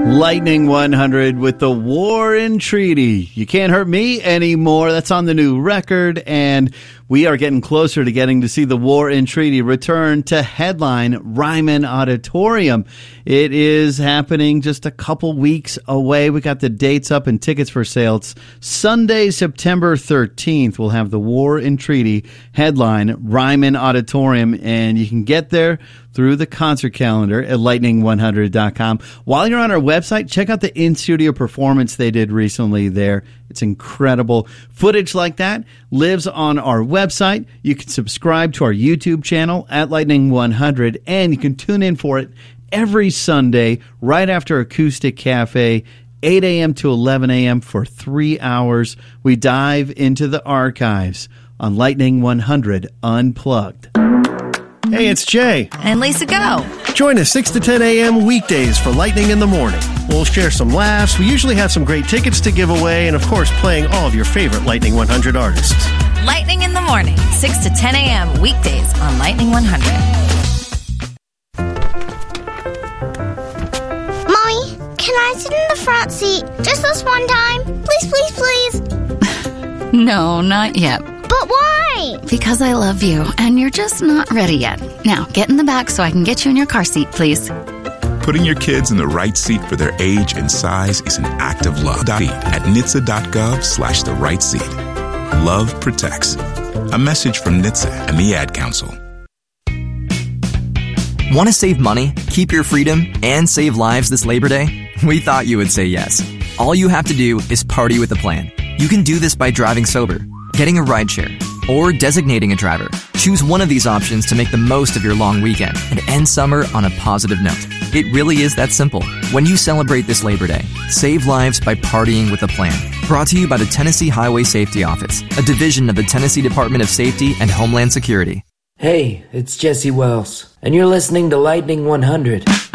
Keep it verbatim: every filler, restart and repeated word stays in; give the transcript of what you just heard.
Lightning one hundred with the War and Treaty. You can't hurt me anymore. That's on the new record, and we are getting closer to getting to see the War and Treaty return to headline Ryman Auditorium. It is happening just a couple weeks away. We got the dates up and tickets for sale. It's Sunday, September thirteenth. We'll have the War and Treaty headline Ryman Auditorium, and you can get there through the concert calendar at lightning one hundred dot com. While you're on our website, check out the in-studio performance they did recently there. It's incredible. Footage like that lives on our website. You can subscribe to our YouTube channel at Lightning one hundred, and you can tune in for it every Sunday right after Acoustic Cafe, eight a.m. to eleven a.m. for three hours. We dive into the archives on Lightning one hundred Unplugged. Hey, it's Jay. And Lisa Go. Join us six to ten a.m. weekdays for Lightning in the Morning. We'll share some laughs. We usually have some great tickets to give away, and of course, playing all of your favorite Lightning one hundred artists. Lightning in the Morning, six to ten a.m. weekdays on Lightning one hundred. Mommy, can I sit in the front seat just this one time? Please, please, please. No, not yet. But why? Because I love you, and you're just not ready yet. Now, get in the back so I can get you in your car seat, please. Putting your kids in the right seat for their age and size is an act of love. At N H T S A dot gov slash the right seat. Love protects. A message from N H T S A and the Ad Council. Want to save money, keep your freedom, and save lives this Labor Day? We thought you would say yes. All you have to do is party with a plan. You can do this by driving sober, getting a rideshare, or designating a driver. Choose one of these options to make the most of your long weekend and end summer on a positive note. It really is that simple. When you celebrate this Labor Day, save lives by partying with a plan. Brought to you by the Tennessee Highway Safety Office, a division of the Tennessee Department of Safety and Homeland Security. Hey, it's Jesse Wells, and you're listening to Lightning one hundred.